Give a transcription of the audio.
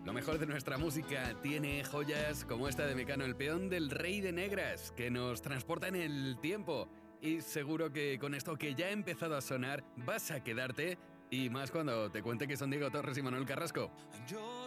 Lo mejor de nuestra música tiene joyas como esta de Mecano, el peón del Rey de Negras, que nos transporta en el tiempo. Y seguro que con esto que ya ha empezado a sonar vas a quedarte, y más cuando te cuente que son Diego Torres y Manuel Carrasco. Yo